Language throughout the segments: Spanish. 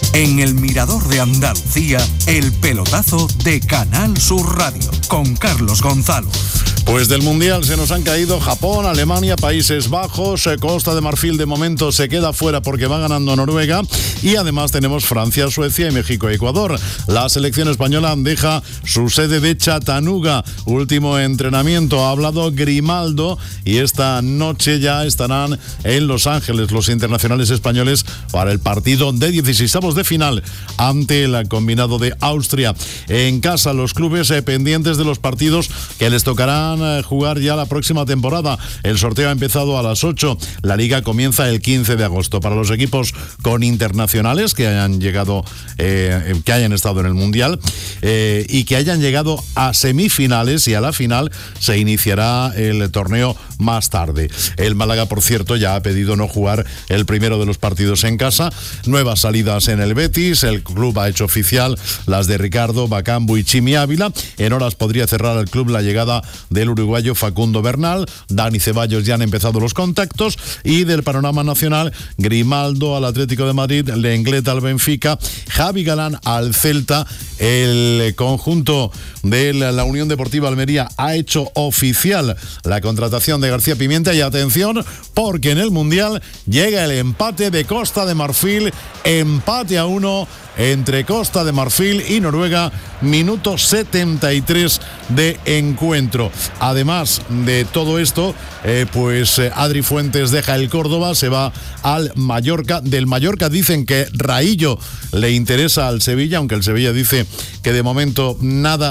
En el Mirador de Andalucía, el pelotazo de Canal Sur Radio, con Carlos Gonzalo. Pues del Mundial se nos han caído Japón, Alemania, Países Bajos, Costa de Marfil de momento se queda fuera porque va ganando Noruega, y además tenemos Francia, Suecia y México, Ecuador. La selección española deja su sede de Chattanooga. Último entrenamiento, ha hablado Grimaldo, y esta noche ya estarán en Los Ángeles los internacionales españoles para el partido de 16avos de final ante el combinado de Austria. En casa, los clubes pendientes de los partidos que les tocarán jugar ya la próxima temporada. El sorteo ha empezado a las 8. La liga comienza el 15 de agosto. Para los equipos con internacionales que hayan llegado, que hayan estado en el Mundial y que hayan llegado a semifinales, y a la final se iniciará el torneo más tarde. El Málaga, por cierto, ya ha pedido no jugar el primero de los partidos en casa. Nuevas salidas en el Betis. El club ha hecho oficial las de Ricardo, Bacambu y Chimi Ávila. En horas podría cerrar el club la llegada del uruguayo Facundo Bernal. Dani Ceballos, ya han empezado los contactos. Y del panorama nacional, Grimaldo al Atlético de Madrid, Lenglet al Benfica, Javi Galán al Celta. El conjunto de la Unión Deportiva Almería ha hecho oficial la contratación de García Pimienta, y atención, porque en el Mundial llega el empate de Costa de Marfil, empate a 1 entre Costa de Marfil y Noruega, minuto 73 de encuentro. Además de todo esto, Adri Fuentes deja el Córdoba, se va al Mallorca. Del Mallorca dicen que Raillo le interesa al Sevilla, aunque el Sevilla dice que de momento nada,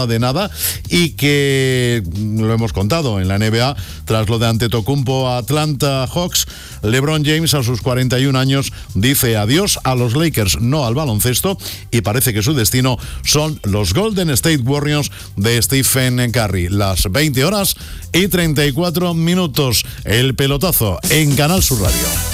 y que, lo hemos contado en la NBA, tras lo de Antetokounmpo a Atlanta Hawks, LeBron James a sus 41 años dice adiós a los Lakers, no al baloncesto, y parece que su destino son los Golden State Warriors de Stephen Curry. Las 20:34 minutos, el pelotazo en Canal Sur Radio.